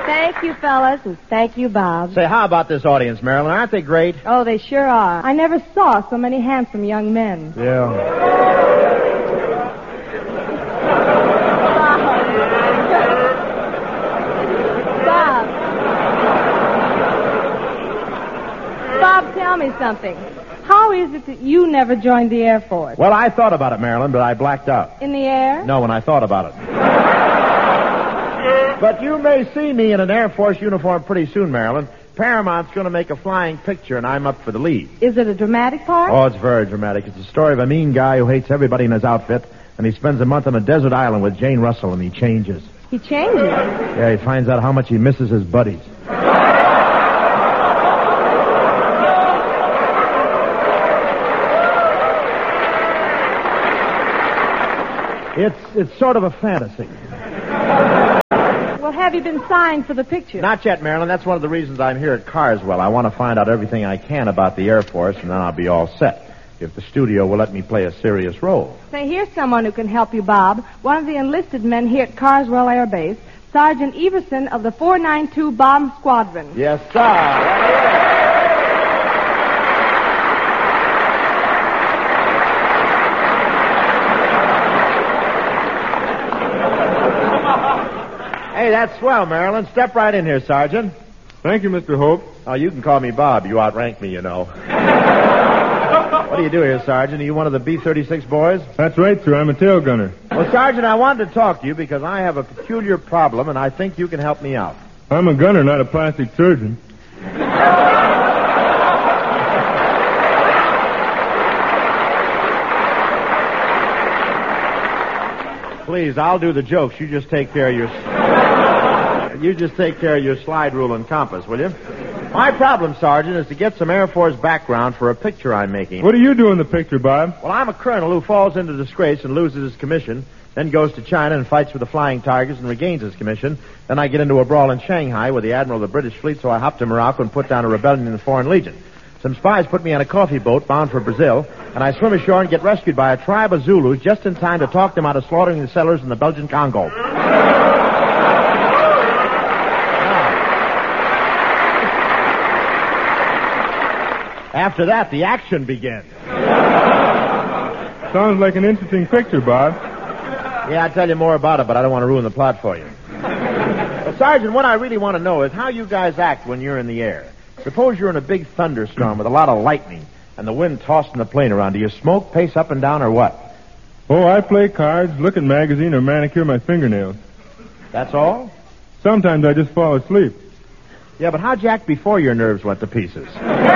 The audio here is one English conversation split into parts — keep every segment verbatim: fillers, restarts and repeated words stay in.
Thank you, fellas, and thank you, Bob. Say, how about this audience, Marilyn? Aren't they great? Oh, they sure are. I never saw so many handsome young men. Yeah. Bob. Bob, tell me something. How is it that you never joined the Air Force? Well, I thought about it, Marilyn, but I blacked out. In the air? No, when I thought about it. But you may see me in an Air Force uniform pretty soon, Marilyn. Paramount's going to make a flying picture, and I'm up for the lead. Is it a dramatic part? Oh, it's very dramatic. It's a story of a mean guy who hates everybody in his outfit, and he spends a month on a desert island with Jane Russell, and he changes. He changes? Yeah, he finds out how much he misses his buddies. It's it's sort of a fantasy. Well, have you been signed for the picture? Not yet, Marilyn. That's one of the reasons I'm here at Carswell. I want to find out everything I can about the Air Force, and then I'll be all set. If the studio will let me play a serious role. Say, here's someone who can help you, Bob. One of the enlisted men here at Carswell Air Base, Sergeant Everson of the four nine two Bomb Squadron. Yes, sir. Hey, that's swell, Marilyn. Step right in here, Sergeant. Thank you, Mister Hope. Oh, you can call me Bob. You outrank me, you know. What do you do here, Sergeant? Are you one of the B thirty-six boys? That's right, sir. I'm a tail gunner. Well, Sergeant, I wanted to talk to you because I have a peculiar problem, and I think you can help me out. I'm a gunner, not a plastic surgeon. Please, I'll do the jokes. You just take care of your... You just take care of your slide rule and compass, will you? My problem, Sergeant, is to get some Air Force background for a picture I'm making. What do you do in the picture, Bob? Well, I'm a colonel who falls into disgrace and loses his commission, then goes to China and fights with the Flying Tigers and regains his commission. Then I get into a brawl in Shanghai with the Admiral of the British fleet, so I hop to Morocco and put down a rebellion in the Foreign Legion. Some spies put me on a coffee boat bound for Brazil, and I swim ashore and get rescued by a tribe of Zulus just in time to talk them out of slaughtering the settlers in the Belgian Congo. After that, the action begins. Sounds like an interesting picture, Bob. Yeah, I'll tell you more about it, but I don't want to ruin the plot for you. Well, Sergeant, what I really want to know is how you guys act when you're in the air. Suppose you're in a big thunderstorm with a lot of lightning and the wind tossing the plane around. Do you smoke, pace up and down, or what? Oh, I play cards, look at magazine, or manicure my fingernails. That's all? Sometimes I just fall asleep. Yeah, but how'd you act before your nerves went to pieces?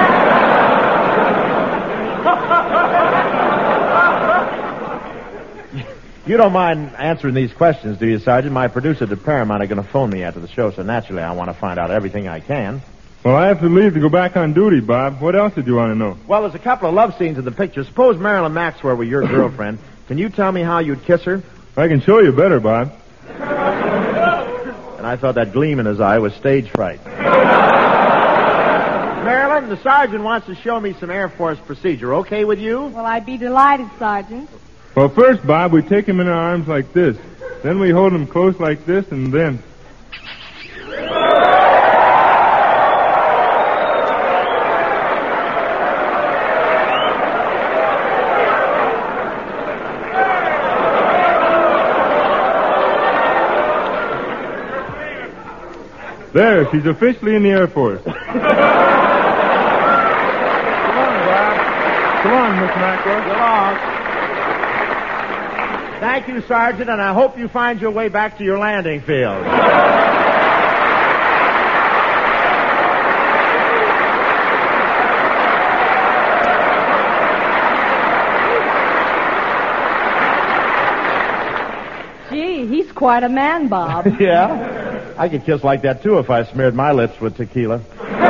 You don't mind answering these questions, do you, Sergeant? My producers at Paramount are going to phone me after the show, so naturally I want to find out everything I can. Well, I have to leave to go back on duty, Bob. What else did you want to know? Well, there's a couple of love scenes in the picture. Suppose Marilyn Maxwell were your girlfriend. Can you tell me how you'd kiss her? I can show you better, Bob. And I thought that gleam in his eye was stage fright. Marilyn, the sergeant wants to show me some Air Force procedure. Okay with you? Well, I'd be delighted, Sergeant. Well, first, Bob, we take him in our arms like this. Then we hold him close like this, and then... There, she's officially in the Air Force. Come on, Bob. Come on, Miss Maxwell. Get along. Thank you, Sergeant, and I hope you find your way back to your landing field. Gee, he's quite a man, Bob. Yeah? I could kiss like that, too, if I smeared my lips with tequila.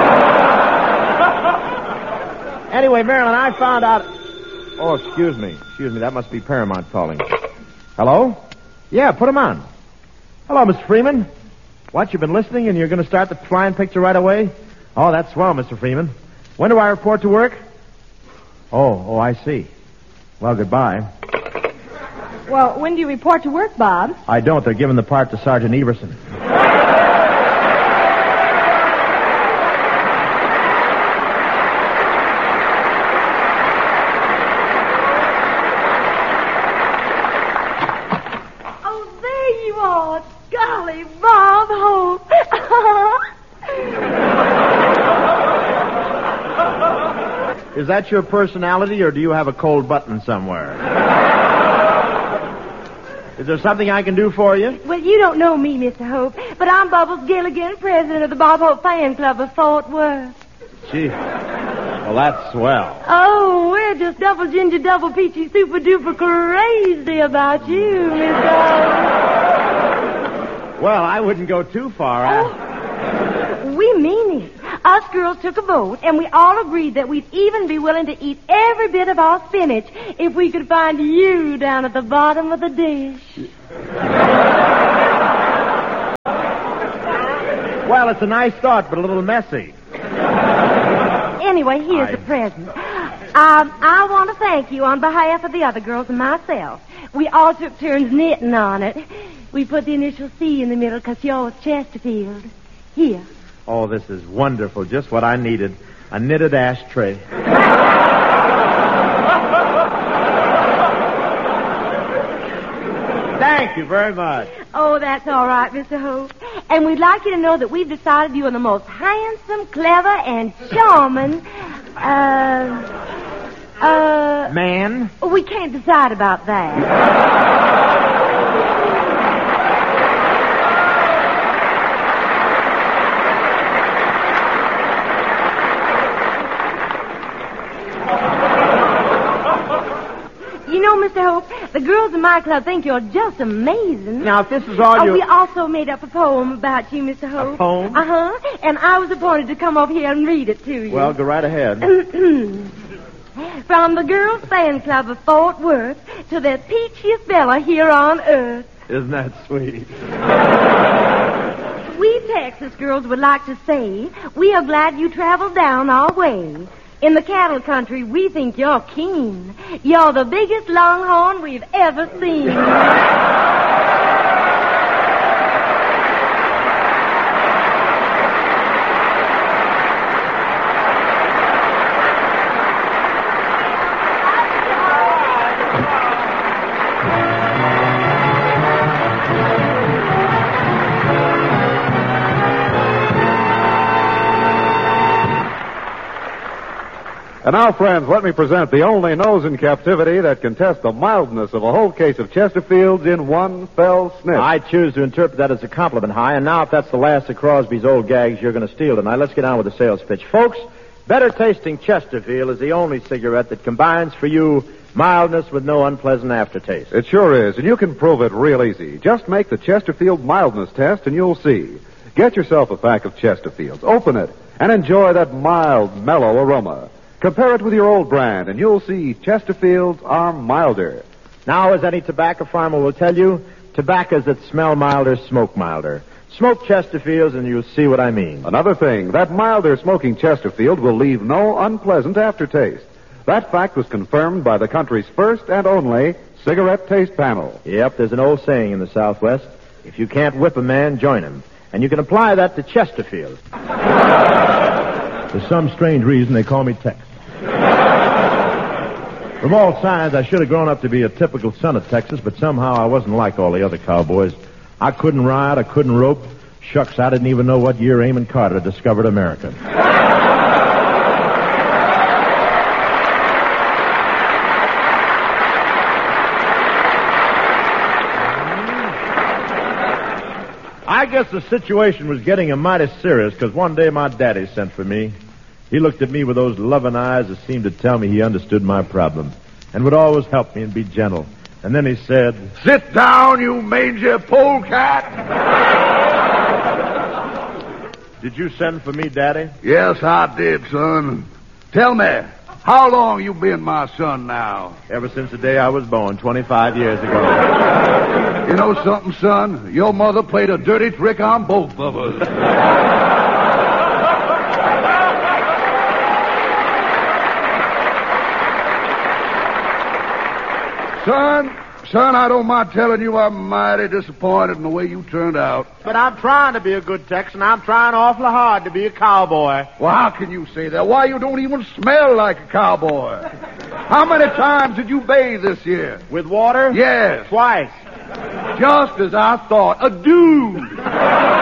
Anyway, Marilyn, I found out... Oh, excuse me. Excuse me. That must be Paramount calling. Hello? Yeah, put him on. Hello, Mister Freeman. What, you've been listening and you're going to start the flying picture right away? Oh, that's swell, Mister Freeman. When do I report to work? Oh, oh, I see. Well, goodbye. Well, when do you report to work, Bob? I don't. They're giving the part to Sergeant Everson. Oh, golly, Bob Hope. Is that your personality, or do you have a cold button somewhere? Is there something I can do for you? Well, you don't know me, Mister Hope, but I'm Bubbles Gilligan, president of the Bob Hope Fan Club of Fort Worth. Gee, well, that's swell. Oh, we're just double ginger, double peachy, super duper crazy about you, Mister Hope. Well, I wouldn't go too far. I... Oh, we mean it. Us girls took a vote, and we all agreed that we'd even be willing to eat every bit of our spinach if we could find you down at the bottom of the dish. Well, it's a nice thought, but a little messy. Anyway, here's I... the present. Um, I want to thank you on behalf of the other girls and myself. We all took turns knitting on it. We put the initial C in the middle because yours Chesterfield. Here. Oh, this is wonderful. Just what I needed. A knitted ashtray. Thank you very much. Oh, that's all right, Mister Hope. And we'd like you to know that we've decided you are the most handsome, clever, and charming, uh, uh... Man? We can't decide about that. You know, Mister Hope, the girls in my club think you're just amazing. Now, if this is all oh, you... We also made up a poem about you, Mister Hope. A poem? Uh-huh. And I was appointed to come over here and read it to you. Well, go right ahead. From the Girls Fan Club of Fort Worth to the peachiest Bella here on Earth. Isn't that sweet? We Texas girls would like to say we are glad you traveled down our way. In the cattle country, we think you're keen. You're the biggest longhorn we've ever seen. And now, friends, let me present the only nose in captivity that can test the mildness of a whole case of Chesterfields in one fell sniff. I choose to interpret that as a compliment, High. And now, if that's the last of Crosby's old gags you're going to steal tonight, let's get on with the sales pitch. Folks, better tasting Chesterfield is the only cigarette that combines for you mildness with no unpleasant aftertaste. It sure is, and you can prove it real easy. Just make the Chesterfield mildness test and you'll see. Get yourself a pack of Chesterfields, open it, and enjoy that mild, mellow aroma. Compare it with your old brand, and you'll see Chesterfields are milder. Now, as any tobacco farmer will tell you, tobaccos that smell milder smoke milder. Smoke Chesterfields, and you'll see what I mean. Another thing, that milder smoking Chesterfield will leave no unpleasant aftertaste. That fact was confirmed by the country's first and only cigarette taste panel. Yep, there's an old saying in the Southwest, if you can't whip a man, join him. And you can apply that to Chesterfield. For some strange reason, they call me Tex. From all signs, I should have grown up to be a typical son of Texas, but somehow I wasn't like all the other cowboys. I couldn't ride, I couldn't rope. Shucks, I didn't even know what year Amon Carter discovered America. I guess the situation was getting a mighty serious because one day my daddy sent for me. He looked at me with those loving eyes that seemed to tell me he understood my problem and would always help me and be gentle. And then he said, "Sit down, you mangy polecat." "Did you send for me, Daddy?" "Yes, I did, son. Tell me, how long you been my son now?" "Ever since the day I was born, twenty-five years ago." "You know something, son? Your mother played a dirty trick on both of us." Son, son, I don't mind telling you I'm mighty disappointed in the way you turned out. But I'm trying to be a good Texan. I'm trying awfully hard to be a cowboy. Well, how can you say that? Why, you don't even smell like a cowboy. How many times did you bathe this year? With water? Yes. Twice. Just as I thought. A dude.